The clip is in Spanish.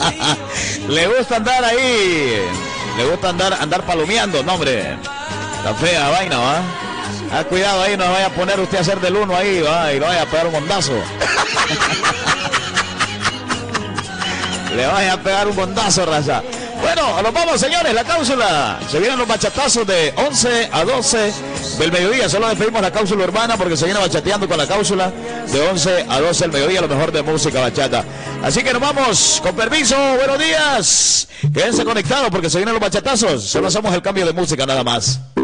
Le gusta andar ahí. Le gusta andar palomeando, no, hombre. La fea vaina, ¿va? Cuidado ahí, no vaya a poner usted a hacer del uno ahí, ¿va? Y no vaya a pegar un bondazo. Le vaya a pegar un bondazo, raza. Bueno, nos vamos, señores, la cápsula. Se vienen los bachatazos de 11 a 12 del mediodía. Solo despedimos la cápsula urbana porque se viene bachateando con la cápsula de 11 a 12 del mediodía, lo mejor de música bachata. Así que nos vamos, con permiso, buenos días. Quédense conectados porque se vienen los bachatazos. Solo hacemos el cambio de música nada más.